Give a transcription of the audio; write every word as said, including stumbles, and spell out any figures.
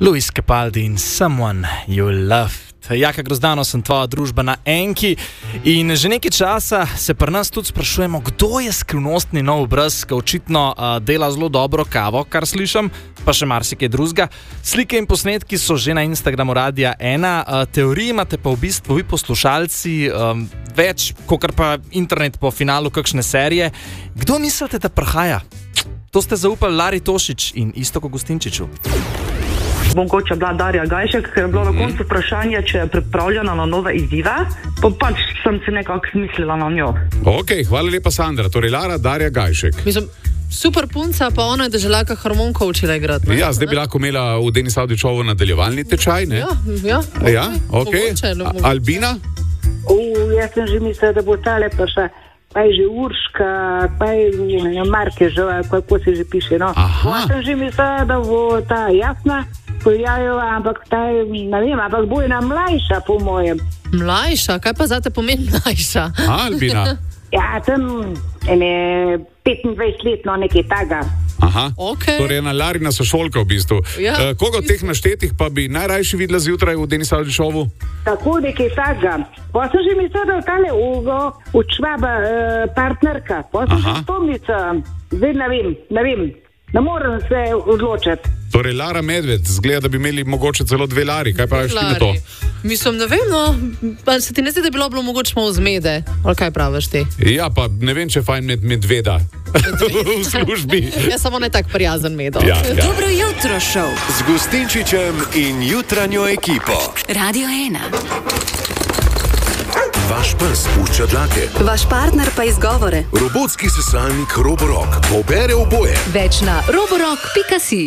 Luis Capaldi in Someone You Loved. Jaka Grozdano, sem tvoja družba na Enki in že nekaj časa se pri nas tudi sprašujemo, kdo je skrivnostni nov obraz, ki očitno uh, dela zelo dobro kavo, kar slišim, pa še marsikaj drugega. Slike in posnetki so že na Instagramu Radia ena, uh, teoriji imate pa v bistvu vi poslušalci um, več, kakor pa internet po finalu kakšne serije. Kdo mislite, da prihaja? To ste zaupali Lari Tošič in Iztoku Gustinčiču. Mogoče bila Darja Gajšek, ker je bilo na koncu vprašanje, če je pripravljena na nove izzive, pa pač sem se nekako smislila na njo. Ok, hvala lepa Sandra, torej Lara, Darja Gajšek. Mislim, super punca, pa ona je držalaka harmonko učila igrati. Ne? Ja, zdaj bi lahko imela v Denis Avdićovu nadaljevalni tečaj, ne? Ja, ja. Ja, ok. Mogoče, mogoče. Albina? Uh, jaz sem že mislila, da bo tale pa še, pa je že Urška, pa je Markežova, kako se že piše, no. Aha. Jaz sem že mislila, da bo ta Jasna pojavila, ampak ta, ne vem, ampak bo ena mlajša, po mojem. Mlajša? Kaj pa zate pomeni mlajša? A, Albina? Ja, tam ene petindvajset let, no, nekaj taga. Aha, Ok. torej ena Larina sošolka v bistvu. Ja. Uh, koga od teh naštetih pa bi najrajši videla zjutraj v Denis Avdićovu? Tako nekaj taga. Pa sem že mislila, da je tale Ugo, od Švaba eh, partnerka. Pa sem Aha. že spomnica, zdaj ne vem, ne vem, ne morem se odločiti. Torej Lara Medved, zgleda, da bi imeli mogoče celo dve Lari, kaj pa veš ti na to? Mislim, ne vem, no, pa se ti ne zdi, da bi bilo bilo mogoče malo zmede, ali kaj praviš ti? Ja, pa ne vem, če je fajn med medveda v službi. Ja, samo ne tak prijazen medo. Ja, ja. Dobro jutro šov Z Gustinčičem in jutranjo ekipo. Radio ena. Vaš pes pušča dlake. Vaš partner pa izgovore. Robotski sesalnik Roborock pobere oboje. Več na roborock pika si.